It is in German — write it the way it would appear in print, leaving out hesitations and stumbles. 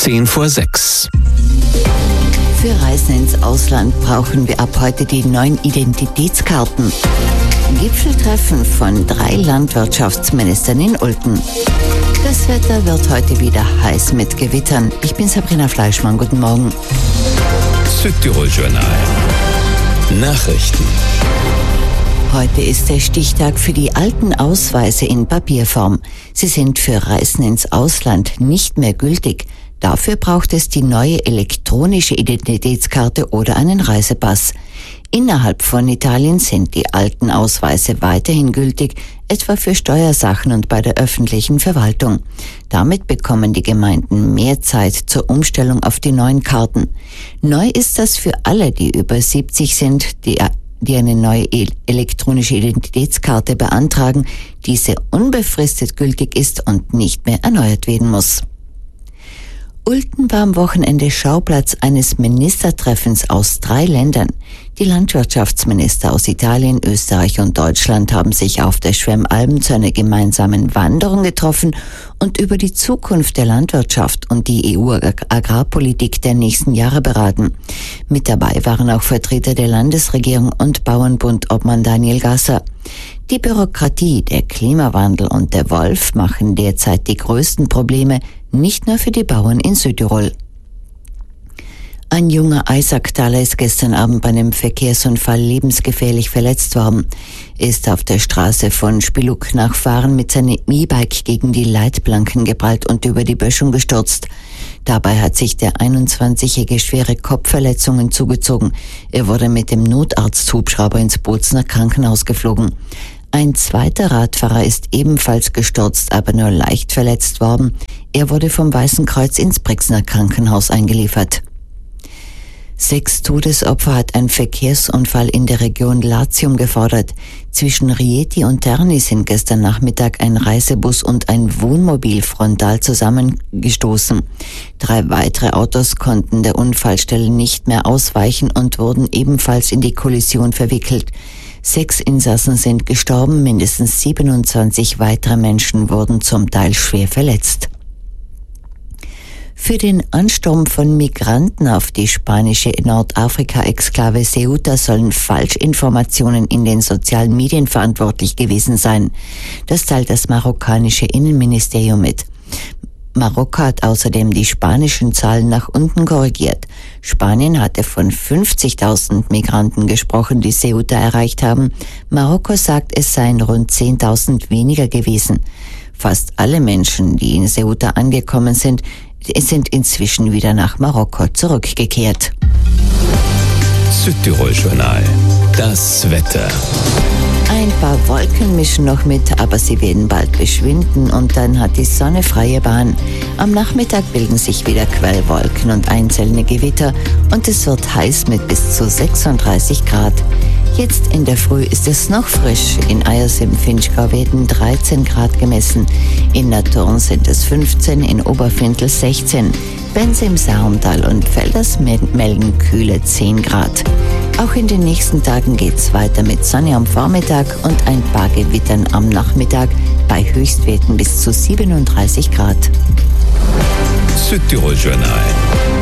5:10 Für Reisen ins Ausland brauchen wir ab heute die neuen Identitätskarten. Gipfeltreffen von 3 Landwirtschaftsministern in Olten. Das Wetter wird heute wieder heiß mit Gewittern. Ich bin Sabrina Fleischmann, guten Morgen. Südtirol-Journal. Nachrichten. Heute ist der Stichtag für die alten Ausweise in Papierform. Sie sind für Reisen ins Ausland nicht mehr gültig. Dafür braucht es die neue elektronische Identitätskarte oder einen Reisepass. Innerhalb von Italien sind die alten Ausweise weiterhin gültig, etwa für Steuersachen und bei der öffentlichen Verwaltung. Damit bekommen die Gemeinden mehr Zeit zur Umstellung auf die neuen Karten. Neu ist das für alle, die über 70 sind, die eine neue elektronische Identitätskarte beantragen, diese unbefristet gültig ist und nicht mehr erneuert werden muss. Olten war am Wochenende Schauplatz eines Ministertreffens aus 3 Ländern. Die Landwirtschaftsminister aus Italien, Österreich und Deutschland haben sich auf der Schwemmalm zu einer gemeinsamen Wanderung getroffen und über die Zukunft der Landwirtschaft und die EU-Agrarpolitik der nächsten Jahre beraten. Mit dabei waren auch Vertreter der Landesregierung und Bauernbund-Obmann Daniel Gasser. Die Bürokratie, der Klimawandel und der Wolf machen derzeit die größten Probleme, nicht nur für die Bauern in Südtirol. Ein junger Eisacktaler ist gestern Abend bei einem Verkehrsunfall lebensgefährlich verletzt worden. Er ist auf der Straße von Spiluk nach Fahren mit seinem E-Bike gegen die Leitplanken geprallt und über die Böschung gestürzt. Dabei hat sich der 21-Jährige schwere Kopfverletzungen zugezogen. Er wurde mit dem Notarzthubschrauber ins Bozener Krankenhaus geflogen. Ein zweiter Radfahrer ist ebenfalls gestürzt, aber nur leicht verletzt worden. Er wurde vom Weißen Kreuz ins Brixner Krankenhaus eingeliefert. 6 Todesopfer hat ein Verkehrsunfall in der Region Latium gefordert. Zwischen Rieti und Terni sind gestern Nachmittag ein Reisebus und ein Wohnmobil frontal zusammengestoßen. 3 weitere Autos konnten der Unfallstelle nicht mehr ausweichen und wurden ebenfalls in die Kollision verwickelt. 6 Insassen sind gestorben, mindestens 27 weitere Menschen wurden zum Teil schwer verletzt. Für den Ansturm von Migranten auf die spanische Nordafrika-Exklave Ceuta sollen Falschinformationen in den sozialen Medien verantwortlich gewesen sein. Das teilt das marokkanische Innenministerium mit. Marokko hat außerdem die spanischen Zahlen nach unten korrigiert. Spanien hatte von 50.000 Migranten gesprochen, die Ceuta erreicht haben. Marokko sagt, es seien rund 10.000 weniger gewesen. Fast alle Menschen, die in Ceuta angekommen sind inzwischen wieder nach Marokko zurückgekehrt. Südtirol-Journal. Das Wetter. Ein paar Wolken mischen noch mit, aber sie werden bald verschwinden und dann hat die Sonne freie Bahn. Am Nachmittag bilden sich wieder Quellwolken und einzelne Gewitter und es wird heiß mit bis zu 36 Grad. Jetzt in der Früh ist es noch frisch. In Eyers im Finchgau werden 13 Grad gemessen. In Naturn sind es 15, in Oberfindl 16. Benz im Saumtal und Velders melden kühle 10 Grad. Auch in den nächsten Tagen geht's weiter mit Sonne am Vormittag und ein paar Gewittern am Nachmittag bei Höchstwerten bis zu 37 Grad. Südtirol-Journal.